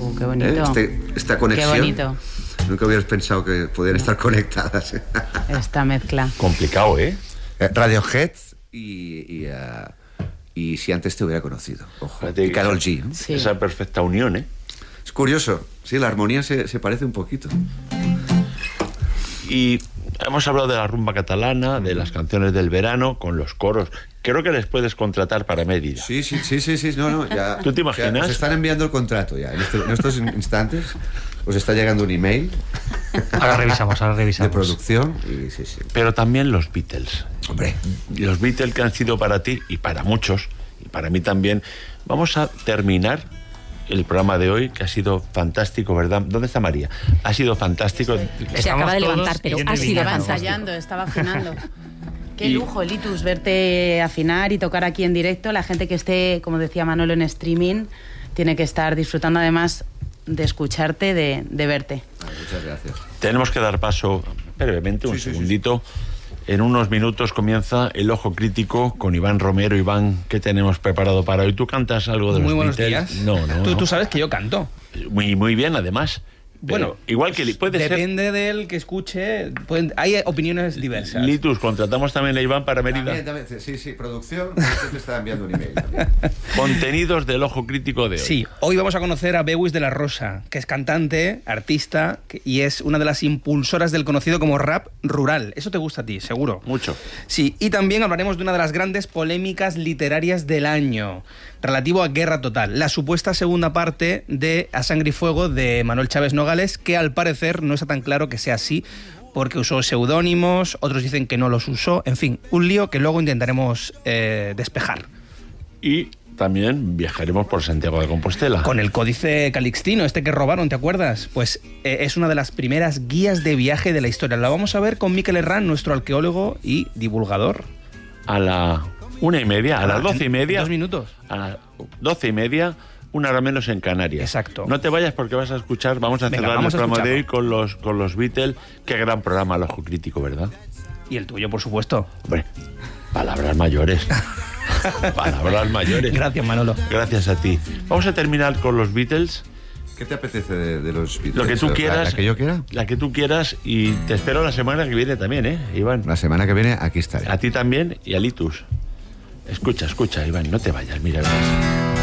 Qué bonito. Esta conexión. Qué bonito. Nunca hubieras pensado que podían estar conectadas. Esta mezcla. Complicado, ¿eh? Radiohead y si antes te hubiera conocido. Ojo. Y Karol G, ¿no? Sí. Esa perfecta unión, ¿eh? Es curioso. Sí, la armonía se parece un poquito. Y hemos hablado de la rumba catalana, de las canciones del verano, con los coros. Creo que les puedes contratar para Mérida. Sí. No, ya. ¿Tú te imaginas? Ya, os están enviando el contrato ya. En estos instantes os está llegando un email. Ahora revisamos. De producción. Y sí. Pero también los Beatles. Hombre. Los Beatles que han sido para ti y para muchos, y para mí también. Vamos a terminar el programa de hoy, que ha sido fantástico, ¿verdad? ¿Dónde está María? Ha sido fantástico. Se acaba de levantar, pero ha sido fantástico. ensayando, estaba afinando. Qué lujo, Litus, verte afinar y tocar aquí en directo. La gente que esté, como decía Manolo, en streaming, tiene que estar disfrutando además de escucharte, de verte. Muchas gracias. Tenemos que dar paso brevemente, un segundito. En unos minutos comienza El Ojo Crítico con Iván Romero. Iván, ¿qué tenemos preparado para hoy? ¿Tú cantas algo de los Muy buenos Beatles? días. No. Tú sabes que yo canto. Muy bien, además. Bueno, igual que puede depende ser. del que escuche. Hay opiniones diversas. Litus, contratamos también a Iván para Mérida. También, sí, producción. Usted te está enviando un email también. Contenidos del Ojo Crítico de hoy. Sí, hoy vamos a conocer a Bewis de la Rosa, que es cantante, artista y es una de las impulsoras del conocido como rap rural. Eso te gusta a ti, seguro. Mucho. Sí, y también hablaremos de una de las grandes polémicas literarias del año, relativo a Guerra Total, la supuesta segunda parte de A Sangre y Fuego de Manuel Chávez Nogales, que al parecer no está tan claro que sea así, porque usó seudónimos, otros dicen que no los usó, en fin, un lío que luego intentaremos despejar. Y también viajaremos por Santiago de Compostela. Con el Códice Calixtino, este que robaron, ¿te acuerdas? Pues es una de las primeras guías de viaje de la historia. La vamos a ver con Mikel Herrán, nuestro arqueólogo y divulgador. A la 1:30, a las 12:30. 2 minutos. A las 12:30, una hora menos en Canarias. Exacto. No te vayas porque vas a escuchar, vamos a cerrar el programa de hoy con los Beatles. Qué gran programa, El Ojo Crítico, ¿verdad? Y el tuyo, por supuesto. Hombre, palabras mayores. Palabras mayores. Gracias, Manolo. Gracias a ti. Vamos a terminar con los Beatles. ¿Qué te apetece de los Beatles? Lo que tú quieras. ¿La que yo quiera? La que tú quieras. Y te espero la semana que viene también, Iván? La semana que viene aquí estaré. A ti también y a Litus. Escucha, Iván, no te vayas, mira, verás.